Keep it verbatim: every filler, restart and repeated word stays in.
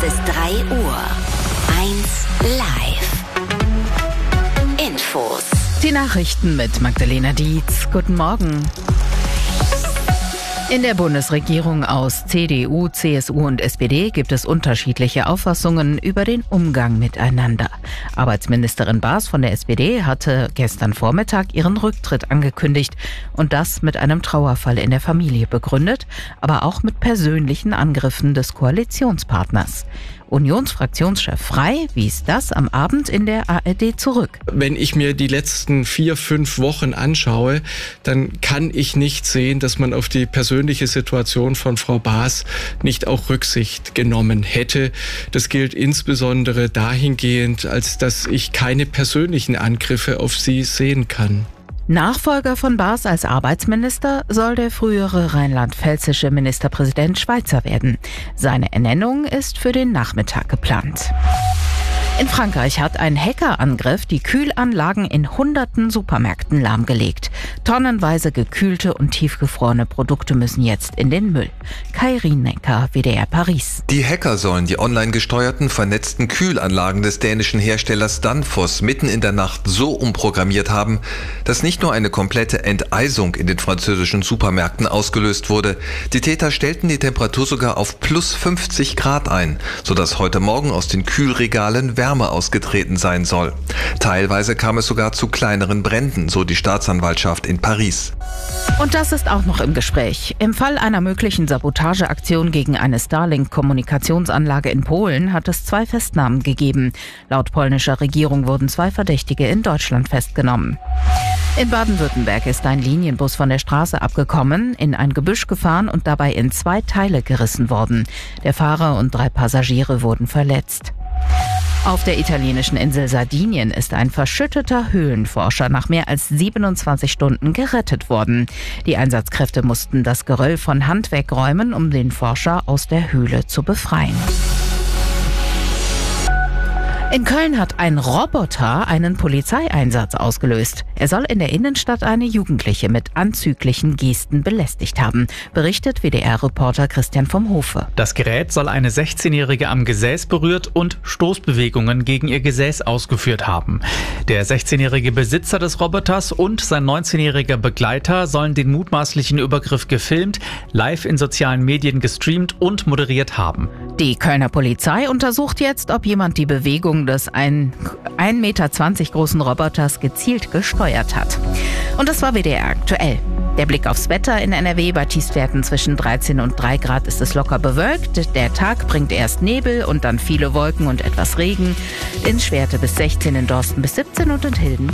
Es ist drei Uhr. eins live. Infos. Die Nachrichten mit Magdalena Dietz. Guten Morgen. In der Bundesregierung aus C D U, C S U und S P D gibt es unterschiedliche Auffassungen über den Umgang miteinander. Arbeitsministerin Baas von der S P D hatte gestern Vormittag ihren Rücktritt angekündigt und das mit einem Trauerfall in der Familie begründet, aber auch mit persönlichen Angriffen des Koalitionspartners. Unionsfraktionschef Frey wies das am Abend in der A R D zurück. Wenn ich mir die letzten vier, fünf Wochen anschaue, dann kann ich nicht sehen, dass man auf die persönliche Situation von Frau Baas nicht auch Rücksicht genommen hätte. Das gilt insbesondere dahingehend, als dass ich keine persönlichen Angriffe auf sie sehen kann. Nachfolger von Baas als Arbeitsminister soll der frühere rheinland-pfälzische Ministerpräsident Schweizer werden. Seine Ernennung ist für den Nachmittag geplant. In Frankreich hat ein Hackerangriff die Kühlanlagen in hunderten Supermärkten lahmgelegt. Tonnenweise gekühlte und tiefgefrorene Produkte müssen jetzt in den Müll. Kai Rienecker, W D R Paris. Die Hacker sollen die online gesteuerten, vernetzten Kühlanlagen des dänischen Herstellers Danfoss mitten in der Nacht so umprogrammiert haben, dass nicht nur eine komplette Enteisung in den französischen Supermärkten ausgelöst wurde. Die Täter stellten die Temperatur sogar auf plus fünfzig Grad ein, sodass heute Morgen aus den Kühlregalen Wärme ausgetreten sein soll. Teilweise kam es sogar zu kleineren Bränden, so die Staatsanwaltschaft in Paris. Und das ist auch noch im Gespräch. Im Fall einer möglichen Sabotageaktion gegen eine Starlink-Kommunikationsanlage in Polen hat es zwei Festnahmen gegeben. Laut polnischer Regierung wurden zwei Verdächtige in Deutschland festgenommen. In Baden-Württemberg ist ein Linienbus von der Straße abgekommen, in ein Gebüsch gefahren und dabei in zwei Teile gerissen worden. Der Fahrer und drei Passagiere wurden verletzt. Auf der italienischen Insel Sardinien ist ein verschütteter Höhlenforscher nach mehr als siebenundzwanzig Stunden gerettet worden. Die Einsatzkräfte mussten das Geröll von Hand wegräumen, um den Forscher aus der Höhle zu befreien. In Köln hat ein Roboter einen Polizeieinsatz ausgelöst. Er soll in der Innenstadt eine Jugendliche mit anzüglichen Gesten belästigt haben, berichtet W D R-Reporter Christian vom Hofe. Das Gerät soll eine sechzehnjährige am Gesäß berührt und Stoßbewegungen gegen ihr Gesäß ausgeführt haben. Der sechzehnjährige Besitzer des Roboters und sein neunzehnjähriger Begleiter sollen den mutmaßlichen Übergriff gefilmt, live in sozialen Medien gestreamt und moderiert haben. Die Kölner Polizei untersucht jetzt, ob jemand die Bewegung des ein Meter zwanzig großen Roboters gezielt gesteuert hat. Und das war W D R aktuell. Der Blick aufs Wetter in N R W: bei Tiefstwerten zwischen dreizehn und drei Grad ist es locker bewölkt. Der Tag bringt erst Nebel und dann viele Wolken und etwas Regen. In Schwerte bis sechzehn, in Dorsten bis siebzehn und in Hilden